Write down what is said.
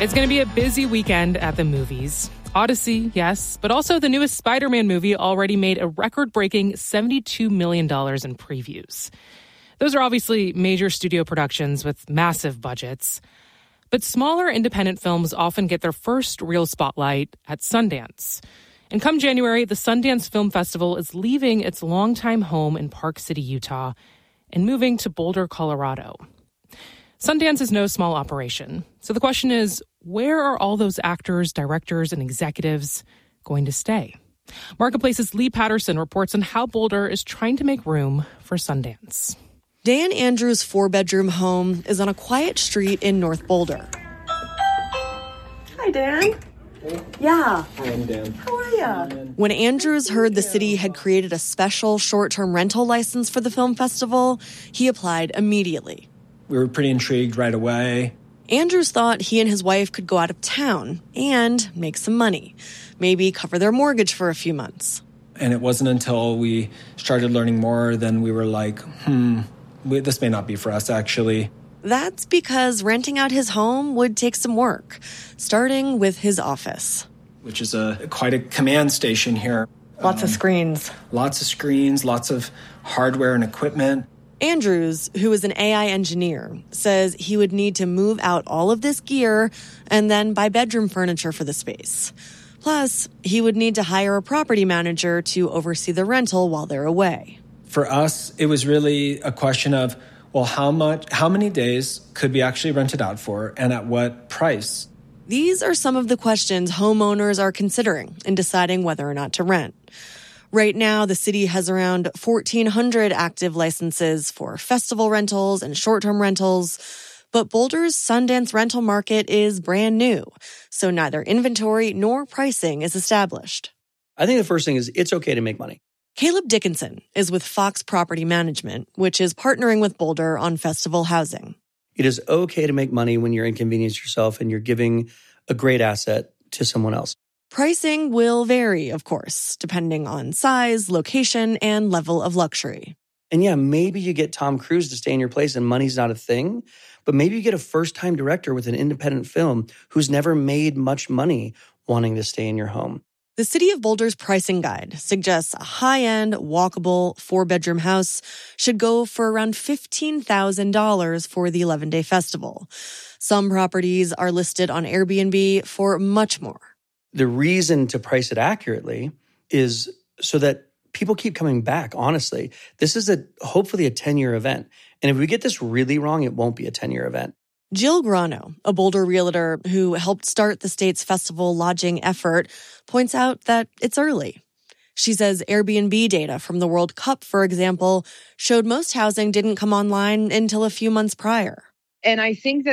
It's going to be a busy weekend at the movies. Odyssey, yes, but also the newest Spider-Man movie already made a record-breaking $72 million in previews. Those are obviously major studio productions with massive budgets. But smaller independent films often get their first real spotlight at Sundance. And come January, the Sundance Film Festival is leaving its longtime home in Park City, Utah, and moving to Boulder, Colorado. Sundance is no small operation. So the question is, where are all those actors, directors, and executives going to stay? Marketplace's Lee Patterson reports on how Boulder is trying to make room for Sundance. Dan Andrews' 4-bedroom home is on a quiet street in North Boulder. Hi, Dan. Hey. Yeah. Hi, I'm Dan. How are ya? When Andrews heard the city had created a special short-term rental license for the film festival, he applied immediately. We were pretty intrigued right away. Andrews thought he and his wife could go out of town and make some money, maybe cover their mortgage for a few months. And it wasn't until we started learning more then we were like, this may not be for us, actually. That's because renting out his home would take some work, starting with his office. Which is quite a command station here. Lots of screens. Lots of screens, lots of hardware and equipment. Andrews, who is an AI engineer, says he would need to move out all of this gear and then buy bedroom furniture for the space. Plus, he would need to hire a property manager to oversee the rental while they're away. For us, it was really a question of, well, how many days could we actually rent it out for and at what price? These are some of the questions homeowners are considering in deciding whether or not to rent. Right now, the city has around 1,400 active licenses for festival rentals and short-term rentals, but Boulder's Sundance rental market is brand new, so neither inventory nor pricing is established. I think the first thing is it's okay to make money. Caleb Dickinson is with Fox Property Management, which is partnering with Boulder on festival housing. It is okay to make money when you're inconveniencing yourself and you're giving a great asset to someone else. Pricing will vary, of course, depending on size, location, and level of luxury. And yeah, maybe you get Tom Cruise to stay in your place and money's not a thing, but maybe you get a first-time director with an independent film who's never made much money wanting to stay in your home. The City of Boulder's pricing guide suggests a high-end, walkable 4-bedroom house should go for around $15,000 for the 11-day festival. Some properties are listed on Airbnb for much more. The reason to price it accurately is so that people keep coming back, honestly. This is hopefully a 10-year event. And if we get this really wrong, it won't be a 10-year event. Jill Grano, a Boulder realtor who helped start the state's festival lodging effort, points out that it's early. She says Airbnb data from the World Cup, for example, showed most housing didn't come online until a few months prior. And I think that